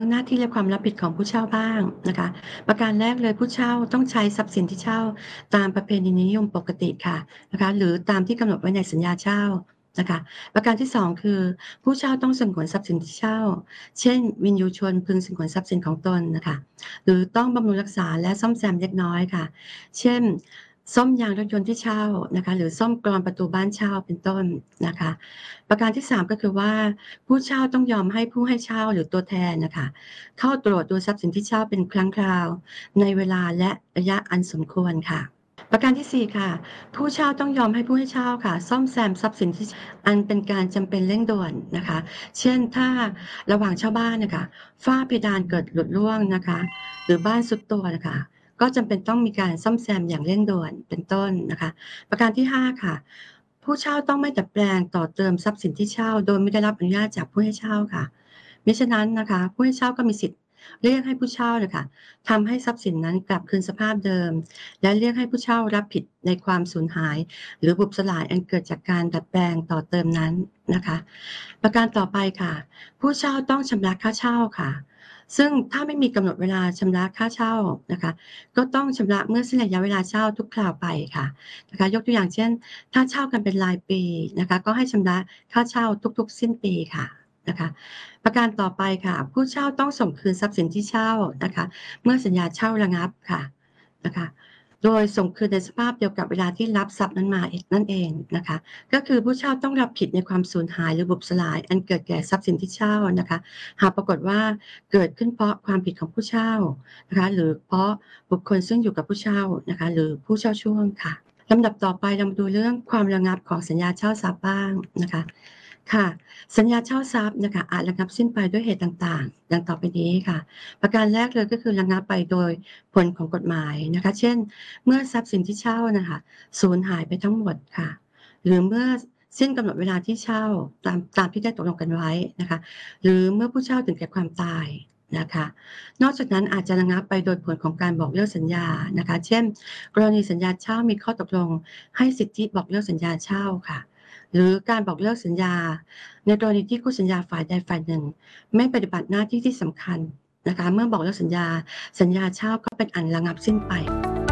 หน้าที่และความรับผิดของผู้เช่าบ้างนะคะประการแรกเลยผู้เช่าต้องใช้ทรัพย์สินที่เช่าตามประเพณีนิยมปกติค่ะนะคะหรือตามที่กำหนดไว้ในสัญญาเช่านะคะประการที่2คือผู้เช่าต้องสงวนทรัพย์สินที่เช่าเช่นวินยูชนพึงสงวนทรัพย์สินของตนนะคะหรือต้องบำรุงรักษาและซ่อมแซมเล็กน้อยค่ะเช่นซ่อมยางรถยนต์ที่เช่านะคะหรือซ่อมกลอนประตูบ้านเช่าเป็นต้นนะคะประการที่3ก็คือว่าผู้เช่าต้องยอมให้ผู้ให้เช่าหรือตัวแทนน่ะค่ะ เข้าตรวจดูทรัพย์สินที่เช่าเป็นครั้งคราวในเวลาและระยะอันสมควรค่ะประการที่4ค่ะผู้เช่าต้องยอมให้ผู้ให้เช่าค่ะซ่อมแซมทรัพย์สินที่อันเป็นการจำเป็นเร่งด่วนนะคะเช่นถ้าระหว่างเช่าบ้านน่ะค่ะฝ้าเพดานเกิดหลุดร่วงนะคะหรือบ้านทรุดตัวน่ะค่ะก็จำเป็นต้องมีการซ่อมแซมอย่างเร่งด่วนเป็นต้นนะคะประการที่5ค่ะผู้เช่าต้องไม่ดัดแปลงต่อเติมทรัพย์สินที่เช่าโดยไม่ได้รับอนุญาตจากผู้ให้เช่าค่ะ มิฉะนั้นนะคะผู้ให้เช่าก็มีสิทธิ์เรียกให้ผู้เช่าน่ะค่ะทำให้ทรัพย์สินนั้นกลับคืนสภาพเดิมและเรียกให้ผู้เช่ารับผิดในความสูญหายหรือบุบสลายอันเกิดจากการดัดแปลงต่อเติมนั้นนะคะประการต่อไปค่ะผู้เช่าต้องชำระค่าเช่าค่ะซึ่งถ้าไม่มีกำหนดเวลาชำระค่าเช่านะคะก็ต้องชำระเมื่อสิ้นระยะเวลาเช่าทุกคราวไปค่ะนะคะยกตัวอย่างเช่นถ้าเช่ากันเป็นรายปีนะคะก็ให้ชำระค่าเช่าทุกๆสิ้นปีค่ะนะคะ ประการต่อไปค่ะผู้เช่าต้องส่งคืนทรัพย์สินที่เช่านะคะเมื่อสัญญาเช่าระงับค่ะนะคะโดยส่งคืนในสภาพเดียวกับเวลาที่รับทรัพย์นั้นมาเองนั่นเองนะคะก็คือผู้เช่าต้องรับผิดในความสูญหายหรือบุบสลายอันเกิดแก่ทรัพย์สินที่เช่านะคะหากปรากฏว่าเกิดขึ้นเพราะความผิดของผู้เช่านะคะหรือเพราะบุคคลซึ่งอยู่กับผู้เช่านะคะหรือผู้เช่าช่วงค่ะลำดับต่อไปเรามาดูเรื่องความระงับของสัญญาเช่าทรัพย์บ้างนะคะค่ะ สัญญาเช่าทรัพย์นะคะอาจระงับสิ้นไปด้วยเหตุต่างๆดังต่อไปนี้ค่ะประการแรกเลยก็คือระงับไปโดยผลของกฎหมายนะคะเช่นเมื่อทรัพย์สินที่เช่าน่ะค่ะสูญหายไปทั้งหมดค่ะหรือเมื่อสิ้นกำหนดเวลาที่เช่าตามที่ได้ตกลงกันไว้นะคะหรือเมื่อผู้เช่าถึงแก่ความตายนะคะนอกจากนั้นอาจจะระงับไปโดยผลของการบอกเลิกสัญญานะคะเช่นกรณีสัญญาเช่ามีข้อตกลงให้สิทธิบอกเลิกสัญญาเช่าค่ะหรือการบอกเลิกสัญญา ในกรณีที่คู่สัญญาฝ่ายใดฝ่ายหนึ่งไม่ปฏิบัติหน้าที่ที่สำคัญนะคะเมื่อบอกเลิกสัญญาสัญญาเช่าก็เป็นอันระงับสิ้นไป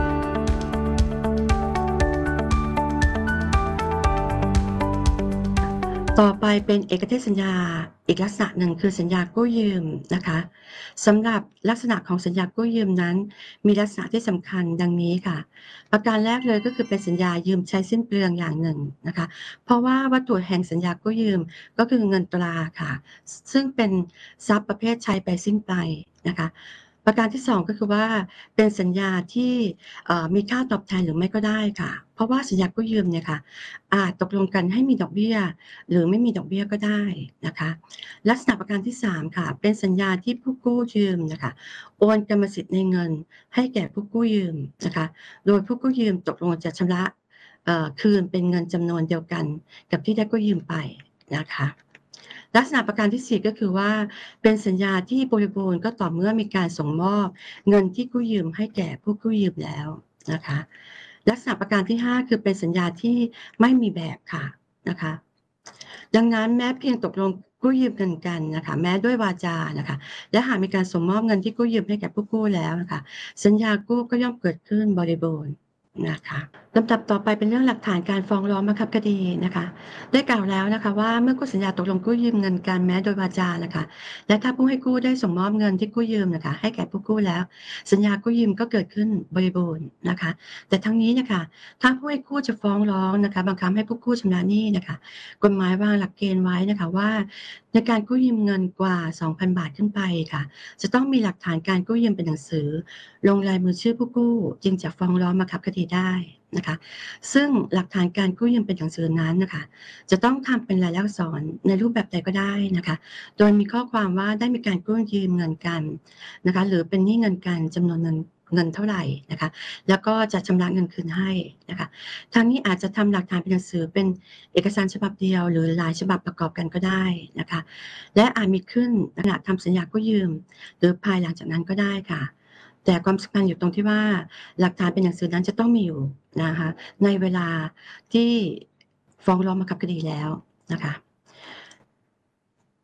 ต่อไปเป็นเอกเทศสัญญาอีกลักษณะหนึ่งคือสัญญากู้ยืมนะคะสำหรับลักษณะของสัญญากู้ยืมนั้นมีลักษณะที่สำคัญดังนี้ค่ะประการแรกเลยก็คือเป็นสัญญายืมใช้สิ้นเปลืองอย่างหนึ่งนะคะเพราะว่าวัตถุแห่งสัญญากู้ยืมก็คือเงินตราค่ะซึ่งเป็นทรัพย์ประเภทใช้ไปสิ้นไปนะคะประการที่2ก็คือว่าเป็นสัญญาที่มีค่าตอบแทนหรือไม่ก็ได้ค่ะเพราะว่าสัญญากู้ยืมเนี่ยค่ะอาจตกลงกันให้มีดอกเบี้ย หรือไม่มีดอกเบี้ยก็ได้นะคะลักษณะประการที่3ค่ะเป็นสัญญาที่ผู้กู้ยืมน่ะค่ะโอนกรรมสิทธิ์ในเงินให้แก่ผู้กู้ยืมนะคะโดยผู้กู้ยืมตกลงจะชำระคืนเป็นเงินจำนวนเดียวกันกับที่ได้กู้ยืมไปนะคะลักษณะประการที่4ก็คือว่าเป็นสัญญาที่บริบูรณ์ก็ต่อเมื่อมีการส่งมอบเงินที่กู้ยืมให้แก่ผู้กู้ยืมแล้วนะคะลักษณะประการที่5คือเป็นสัญญาที่ไม่มีแบบค่ะนะคะ ดังนั้นแม้เพียงตกลงกู้ยืมเงินกันน่ะค่ะแม้ด้วยวาจาน่ะค่ะและหากมีการส่งมอบเงินที่กู้ยืมให้แก่ผู้กู้แล้วน่ะค่ะสัญญากู้ก็ย่อมเกิดขึ้นบริบูรณ์นะคะลำดับต่อไปเป็นเรื่องหลักฐานการฟ้องร้องบังคับคดีนะคะได้กล่าวแล้วนะคะว่าเมื่อคู่สัญญาตกลงกู้ยืมเงินกันแม้โดยวาจาน่ะค่ะและถ้าผู้ให้กู้ได้ส่งมอบเงินที่กู้ยืมน่ะค่ะให้แก่ผู้กู้แล้วสัญญากู้ยืมก็เกิดขึ้นบริบูรณ์นะคะแต่ทั้งนี้น่ะค่ะถ้าผู้ให้กู้จะฟ้องร้องนะคะบังคับให้ผู้กู้ชำระหนี้น่ะค่ะ กฎหมายวางหลักเกณฑ์ไว้นะคะว่าในการกู้ยืมเงินกว่า 2,000 บาทขึ้นไปค่ะจะต้องมีหลักฐานการกู้ยืมเป็นหนังสือลงลายมือชื่อผู้กู้จึงจะฟ้องร้องบังคับคดีได้นะคะซึ่งหลักฐานการกู้ยืมเป็นหนังสือนั้นน่ะค่ะจะต้องทำเป็นลายลักษณ์อักษรในรูปแบบใดก็ได้นะคะโดยมีข้อความว่าได้มีการกู้ยืมเงินกันนะคะหรือเป็นหนี้เงินกันจำนวนเงินเท่าไรนะคะแล้วก็จะชำระเงินคืนให้นะคะ ทางนี้อาจจะทำหลักฐานเป็นหนังสือเป็นเอกสารฉบับเดียวหรือหลายฉบับประกอบกันก็ได้นะคะและอาจมีขึ้นขณะทำสัญญากู้ยืมหรือภายหลังจากนั้นก็ได้ค่ะแต่ความสำคัญอยู่ตรงที่ว่าหลักฐานเป็นหนังสือนั้นจะต้องมีอยู่นะคะในเวลาที่ฟ้องร้องบังคับคดีแล้วนะคะ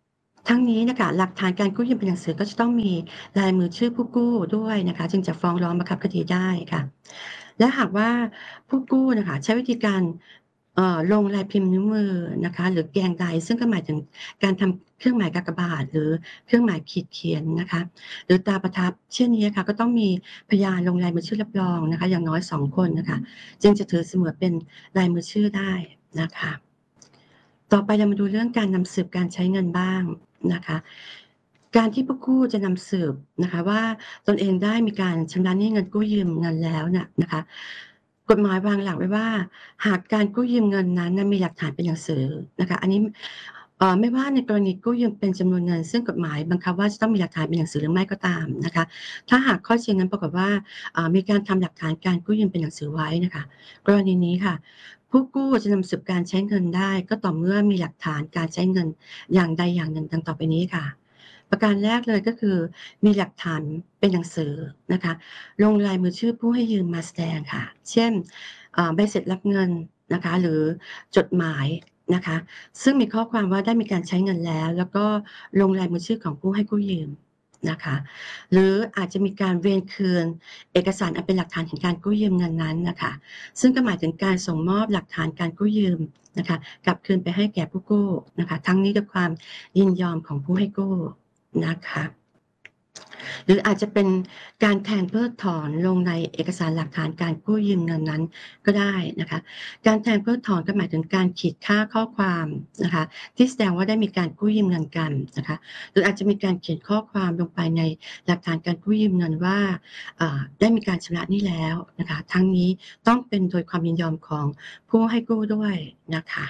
ทั้งนี้น่ะค่ะหลักฐานการกู้ยืมเป็นหนังสือก็จะต้องมีลายมือชื่อผู้กู้ด้วยนะคะจึงจะฟ้องร้องบังคับคดีได้ค่ะและหากว่าผู้กู้น่ะค่ะใช้วิธีการลงลายพิมพ์นิ้วมือนะคะหรือแกงใดซึ่งก็หมายถึงการทำเครื่องหมายกากบาทหรือเครื่องหมายขีดเขียนนะคะหรือตราประทับเช่นนี้อะค่ะก็ต้องมีพยานลงลายมือชื่อรับรองนะคะอย่างน้อย2คนน่ะค่ะจึงจะถือเสมือนเป็นลายมือชื่อได้นะคะ ต่อไปเรามาดูเรื่องการนำสืบการใช้เงินบ้างนะคะการที่ผู้กู้จะนำสืบนะคะว่าตนเองได้มีการชำระหนี้เงินกู้ยืมเงินแล้วเนี่ยนะคะกฎหมายวางหลักไว้ว่าหากการกู้ยืมเงินนั้นน่ะมีหลักฐานเป็นหนังสือนะคะอันนี้ไม่ว่าในกรณีกู้ยืมเป็นจำนวนเงินซึ่งกฎหมายบังคับว่าจะต้องมีหลักฐานเป็นหนังสือหรือไม่ก็ตามนะคะถ้าหากข้อจริงนั้นปรากฏว่ามีการทำหลักฐานการกู้ยืมเป็นหนังสือไว้น่ะค่ะกรณีนี้ค่ะ ผู้กู้จะนำสืบการใช้เงินได้ก็ต่อเมื่อมีหลักฐานการใช้เงินอย่างใดอย่างหนึ่งดังต่อไปนี้ค่ะประการแรกเลยก็คือมีหลักฐานเป็นหนังสือนะคะลงลายมือชื่อผู้ให้ยืมมาแสดงค่ะเช่นใบเสร็จรับเงินนะคะหรือจดหมายนะคะซึ่งมีข้อความว่าได้มีการใช้เงินแล้วแล้วก็ลงลายมือชื่อของผู้ให้กู้ยืมนะคะหรืออาจจะมีการเวรคืนเอกสารอันเป็นหลักฐานแห่งการกู้ยืมเงินนั้นน่ะค่ะ ซึ่งก็หมายถึงการส่งมอบหลักฐานการกู้ยืมนะคะกลับคืนไปให้แก่ผู้กู้นะคะทั้งนี้ด้วยความยินยอมของผู้ให้กู้นะคะหรืออาจจะเป็นการแทนเพิกถอนลงในเอกสารหลักฐานการกู้ยืมเงินนั้นก็ได้นะคะการแทนเพิกถอนก็หมายถึงการขีดค่าข้อความนะคะที่แสดงว่าได้มีการกู้ยืมเงินกันนะคะหรืออาจจะมีการเขียนข้อความลงไปในหลักฐานการกู้ยืมเงินว่าได้มีการชำระหนี้แล้วนะคะทั้งนี้ต้องเป็นโดยความยินยอมของผู้ให้กู้ด้วยนะคะ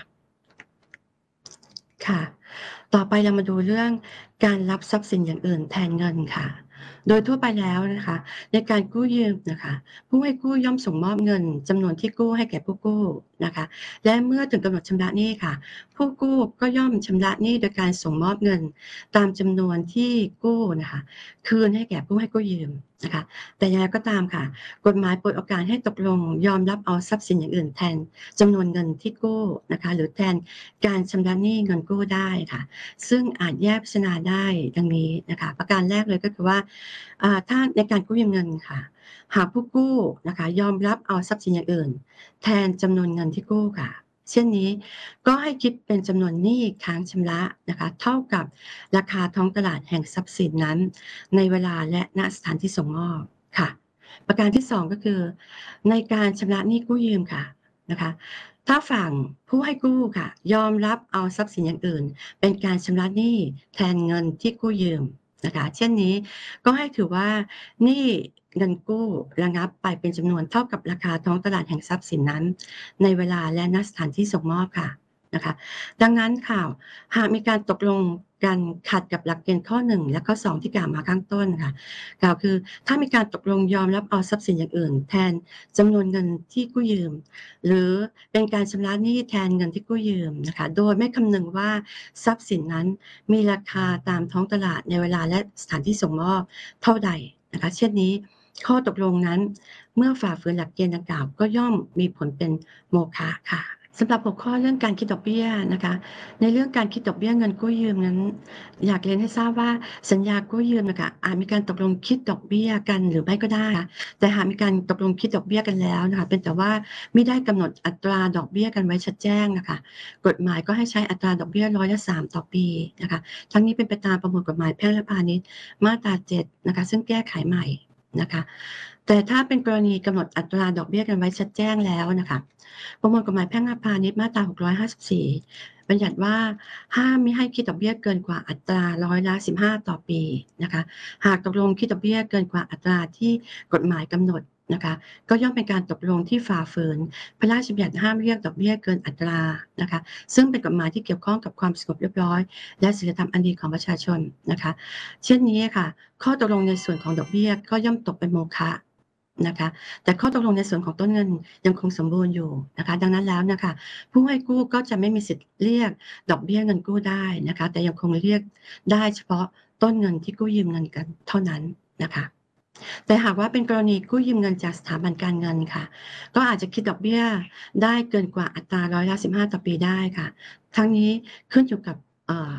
ค่ะต่อไปเรามาดูเรื่องการรับทรัพย์สินอย่างอื่นแทนเงินค่ะโดยทั่วไปแล้วนะคะในการกู้ยืมนะคะผู้ให้กู้ย่อมส่งมอบเงินจำนวนที่กู้ให้แก่ผู้กู้นะคะและเมื่อถึงกำหนดชำระหนี้ค่ะผู้กู้ก็ย่อมชำระหนี้โดยการส่งมอบเงินตามจำนวนที่กู้น่ะค่ะคืนให้แก่ผู้ให้กู้ยืมนะคะแต่อย่างไรก็ตามค่ะกฎหมายเปิดโอกาสให้ตกลงยอมรับเอาทรัพย์สินอย่างอื่นแทนจำนวนเงินที่กู้นะคะหรือแทนการชำระหนี้เงินกู้ได้ค่ะซึ่งอาจแยกพิจารณาได้ดังนี้นะคะประการแรกเลยก็คือว่าถ้าในการกู้ยืมเงินค่ะหากผู้กู้นะคะยอมรับเอาทรัพย์สินอย่างอื่นแทนจำนวนเงินที่กู้ค่ะเช่นนี้ก็ให้คิดเป็นจำนวนหนี้ค้างชำระนะคะเท่ากับราคาท้องตลาดแห่งทรัพย์สินนั้นในเวลาและณสถานที่ส่งมอบค่ะประการที่2ก็คือในการชำระหนี้กู้ยืมค่ะนะคะถ้าฝั่งผู้ให้กู้ค่ะยอมรับเอาทรัพย์สินอย่างอื่นเป็นการชำระหนี้แทนเงินที่กู้ยืมนะคะเช่นนี้ก็ให้ถือว่าหนี้เงินกู้ระงับไปเป็นจำนวนเท่ากับราคาท้องตลาดแห่งทรัพย์สินนั้นในเวลาและณสถานที่ส่งมอบค่ะนะคะดังนั้นค่ะหากมีการตกลงกันขัดกับหลักเกณฑ์ข้อ1และข้อ2ที่กล่าวมาข้างต้นค่ะกล่าวคือถ้ามีการตกลงยอมรับเอาทรัพย์สินอย่างอื่นแทนจำนวนเงินที่กู้ยืม หรือเป็นการชำระหนี้แทนเงินที่กู้ยืมนะคะโดยไม่คำนึงว่าทรัพย์สินนั้นมีราคาตามท้องตลาดในเวลาและสถานที่ส่งมอบเท่าใดนะคะเช่นนี้ข้อตกลงนั้นเมื่อฝ่าฝืนหลักเกณฑ์ดังกล่าวก็ย่อมมีผลเป็นโมฆะค่ะสำหรับหัวข้อเรื่องการคิดดอกเบี้ยนะคะในเรื่องการคิดดอกเบี้ยเงินกู้ยืมนั้นอยากเรียนให้ทราบว่าสัญญากู้ยืมน่ะค่ะอาจมีการตกลงคิดดอกเบี้ยกันหรือไม่ก็ได้ค่ะแต่หากมีการตกลงคิดดอกเบี้ยกันแล้วน่ะค่ะเป็นแต่ว่า ไม่ได้กำหนดอัตราดอกเบี้ยกันไว้ชัดแจ้งน่ะค่ะกฎหมายก็ให้ใช้อัตราดอกเบี้ยร้อยละ3ต่อปีนะคะทั้งนี้เป็นไปตามประมวลกฎหมายแพ่งและพาณิชย์มาตรา7นะคะซึ่งแก้ไขใหม่นะคะแต่ถ้าเป็นกรณีกำหนดอัตราดอกเบี้ยกันไว้ชัดแจ้งแล้วน่ะค่ะประมวลกฎหมายแพ่งและพาณิชย์มาตรา654บัญญัติว่าห้ามมิให้คิดดอกเบี้ยเกินกว่าอัตราร้อยละ15ต่อปีนะคะหากตกลงคิดดอกเบี้ยเกินกว่าอัตราที่กฎหมายกำหนดนะคะ ก็ย่อมเป็นการตกลงที่ฝ่าฝืนพระราชบัญญัติห้ามเรียกดอกเบี้ยเกินอัตรานะคะซึ่งเป็นกฎหมายที่เกี่ยวข้องกับความสงบเรียบร้อยและศีลธรรมอันดีของประชาชนนะคะเช่นนี้ค่ะข้อตกลงในส่วนของดอกเบี้ยก็ย่อมตกเป็นโมฆะนะคะแต่ข้อตกลงในส่วนของต้นเงินยังคงสมบูรณ์อยู่นะคะดังนั้นแล้วน่ะค่ะผู้ให้กู้ก็จะไม่มีสิทธิ์เรียกดอกเบี้ยเงินกู้ได้นะคะแต่ยังคงเรียกได้เฉพาะต้นเงินที่กู้ยืมเงินกันเท่านั้นนะคะ แต่หากว่าเป็นกรณีกู้ยืมเงินจากสถาบันการเงินค่ะก็อาจจะคิดดอกเบี้ยได้เกินกว่าอัตราร้อยละ15ต่อปีได้ค่ะทั้งนี้ขึ้นอยู่กับเอ่อ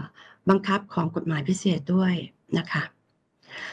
บังคับของกฎหมายพิเศษด้วยนะคะ